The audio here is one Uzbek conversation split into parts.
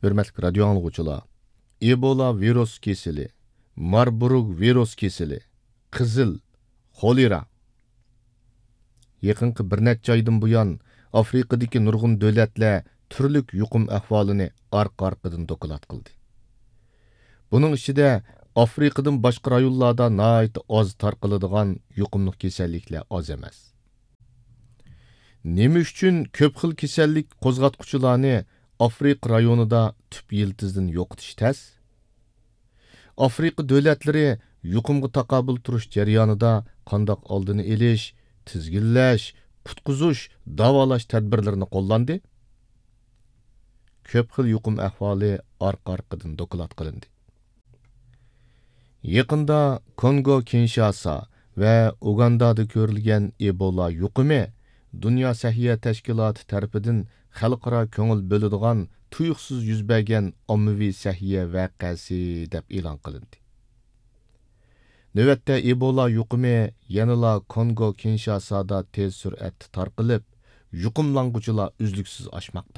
Hürmetli radyo anlıqçılar, Ebola virus kesili, Marburg virus kesili, qizil, xolera. Yaqinqi bir necha aydan buyon Afrikadagi nurg'un davlatlar turlik yuqum ahvolini orqa-orqadan doklad qildi. Buning ichida Afrikadan boshqa rayonlarda nihoyat oz tarqaladigan yuqumli kasalliklar oz emas. Nima uchun ko'p xil kasallik qo'zg'atquchilarni Afrika rayonida tüp yiltizdan yo'qotish tas? Afrika davlatlari yuqumga taqobil turish jarayonida qandoq oldini olish, tizginlash, qutqizish, davolash tadbirlarini qo'llandi. Ko'p xil yuqum ahvoli orqa-orqadan doklad qilindi. Yaqinda Kongo, Kinshasa va Ugandada ko'rilgan Ebola yuqumi Dünya Səhiyyə Təşkilatı tərəfindən xalqara көңіл bölüdüğən tuyuqsuz yüz bergen ommaviy səhiyyə vəqəsi deb e'lon qilindi. Növətdə Ebola yuqumi yanıla Kongo, Kinshasada tez sürətdə tarqılıb, yuqumlanğucular üzlüksüz aşmaqda.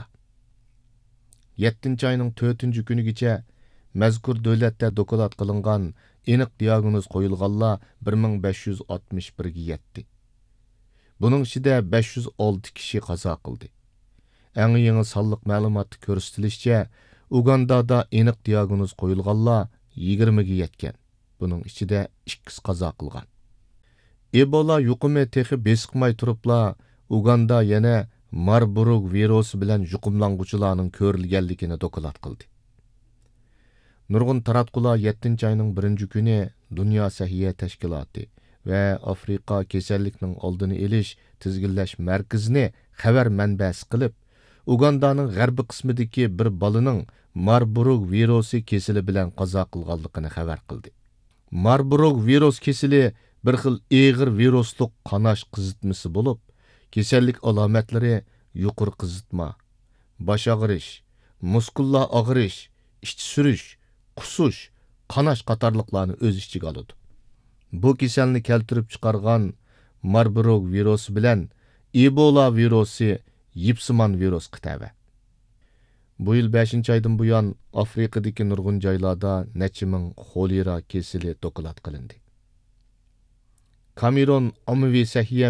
7 ayının 4 günügəcə məzkur dövlətdə doklad qılınğan aniq diaqnoz qoyulğanlar 1561-ga yetdi. Bunun içinde 506 kişi qaza qildi. Eng yeni sonliq ma'lumotda ko'rsatilishicha, Ugandada aniq diagnoz qo'yilganlar 20 ga yetgan. Bunun içinde 2 qaza qilgan. Ebola yuqumi texi besiqmay turibla Uganda yana Marburg virusi bilan yuqumlanguchilarning ko'rilganligini doklad qildi. Nurg'un taratqular 7 ayning 1 kuni Dünya Səhiyyə Təşkilatı ve Afrika kasallikning oldini olish tizginlash markazini xabar manbasi qilib, Ugandaning g'arbiy qismidagi bir bolaning Marburg virusi kesili bilan qazo qilganligini xabar qildi. Marburg virus kesili bir xil og'ir viruslik qanash qizitmasi bo'lib, kasallik alomatlari yuqori qizitma, bosh og'rish, muskullar og'rish, ich surish, qusish, qanash qatorliqlarni o'z ichiga oladi. Bu kasalni keltirib chiqargan Marburg virusi bilan Ebola virusi yipsimon virus qitava. Bu yil 5 aydan buyon Afrikadagi nurg'un joylarda necha ming xolera kesili doklad qilindi. Kamerun ommaviy səhiyyə